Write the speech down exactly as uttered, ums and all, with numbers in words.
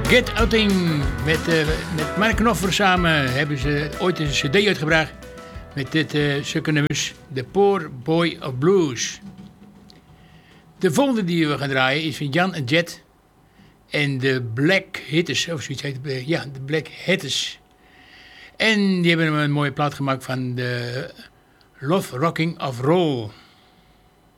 Get Outing. Met, uh, met Mark Knopfler samen hebben ze ooit een cd uitgebracht. Met dit uh, zulke nummers. The Poor Boy of Blues. De volgende die we gaan draaien is van Jan en Jet. En de Black Hitters. Of zoiets heet het. Ja, de Black Hitters. En die hebben een mooie plaat gemaakt van de Love Rocking of Roll.